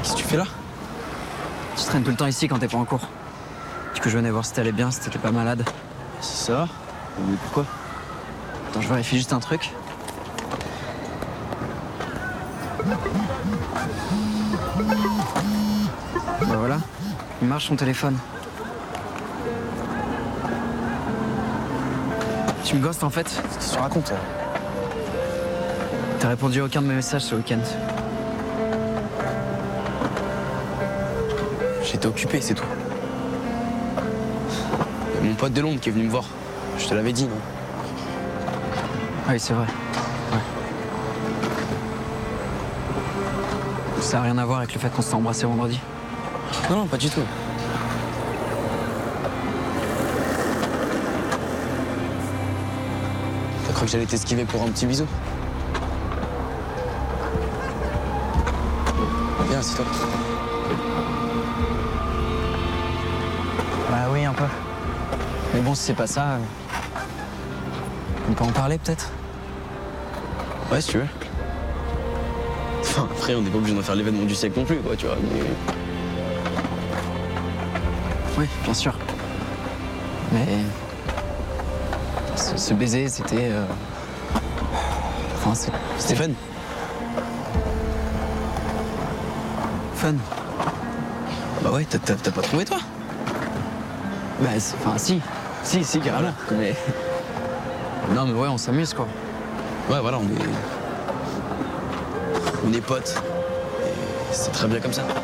Qu'est-ce que tu fais là? Tu traînes tout le temps ici quand t'es pas en cours. Du coup, je venais voir si t'allais bien, si t'étais pas malade. Ça va? Mais pourquoi? Attends, je vérifie juste un truc. Bah voilà, il marche son téléphone. Tu me ghostes en fait? Qu'est-ce que tu racontes là? T'as répondu à aucun de mes messages ce week-end. J'étais occupé, c'est tout. Il y a mon pote de Londres qui est venu me voir. Je te l'avais dit, non? Ah oui, c'est vrai. Ouais. Ça n'a rien à voir avec le fait qu'on s'est embrassé vendredi. Non, non, pas du tout. T'as cru que j'allais t'esquiver pour un petit bisou? Viens, assis-toi. Bah oui, un peu. Mais bon, si c'est pas ça, on peut en parler peut-être? Ouais, si tu veux. Enfin, après, on n'est pas obligé d'en faire l'événement du siècle non plus, quoi, tu vois. Mais... Oui, bien sûr. Mais ce baiser, c'était... Enfin, C'était fun. Fun. Bah ouais, t'as pas trouvé, toi? Bah, enfin, si. Si, carrément. Mais... Non, mais ouais, on s'amuse, quoi. Ouais, voilà, on est potes. Et c'est très bien comme ça.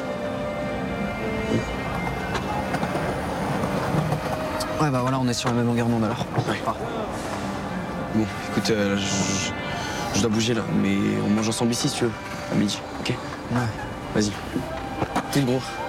Ouais, bah voilà, on est sur la même longueur d'onde, alors. Ouais. Bon, écoute, je dois bouger, là. Mais on mange ensemble ici, si tu veux. À midi, ok? Ouais. Vas-y. T'es le gros.